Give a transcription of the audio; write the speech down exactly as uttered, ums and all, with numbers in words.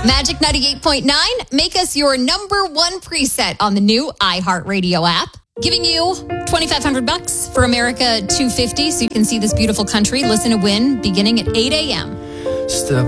Magic ninety-eight point nine, make us your number one preset on the new iHeartRadio app. Giving you twenty-five hundred bucks for America two fifty, so you can see this beautiful country. Listen to win beginning at eight a.m. Step